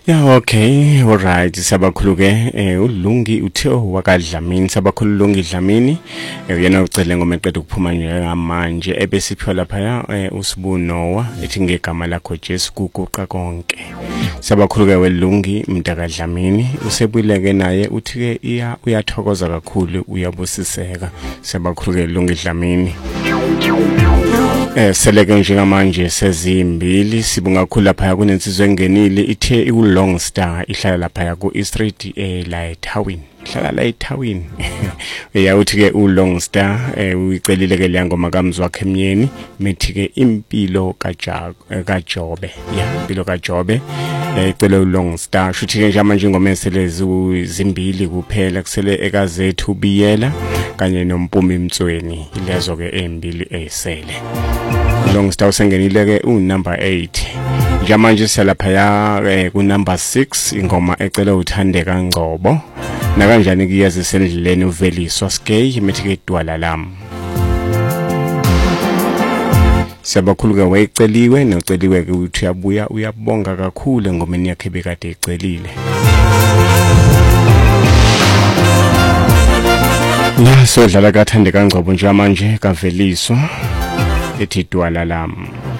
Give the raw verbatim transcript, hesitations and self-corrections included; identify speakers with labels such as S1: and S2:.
S1: Yeah, okay, alright. Sabakhulu ke eh uLungi uthe wakadlamini sabakhulu uLungi Dlamini uyena ucele ngoma eqeda ukuphuma nje ngamanje ebesiphiwa lapha eh uSibunowa ethi ngegama lakho Jesu kuguqa konke. Sabakhulu ke weLungi Mdaka Dlamini usebuyile ke naye uthi ke iya uyathokoza kakhulu uyabusiseka. Sabakhulu ke Lungi Dlamini Eh seleke njengamanje sezimbili sibunga kakhulu lapha kunensizwe engenile ithe iuLong Star ihlala lapha ku East Street eh la eThawini ihlala la eThawini uyawuthi ke uLong Star eh uyicelile ke le ngoma kamzwakhe emnyeni mithi ke impilo kaJobe ya impilo kaJobe ecela uLong Star shuthi ke manje ingoma eselezi zimbili kuphela kusele ekazethu ubiyela kanye nompumi Mtsweni ilezo ke embili esele Long Star usengenile ke u number eight njamanje selapha ya ku number six ingoma ecela uthandeka Ngcobo na kanjani kuyazi sendleleni uveliswa skey imithi ke idwala lami Sabakhulu ke wayiceliwe noceliwe ke uthi uyabuya uyabonga kakhulu ngomeni yakhe bekade ecelile Na sodlala kaThandeka Ngcobo nje manje kaveliswa ethi idwala lami